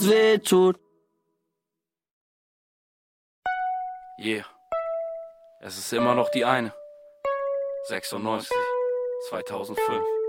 weh tut. Yeah, es ist immer noch die eine. 96, 2005.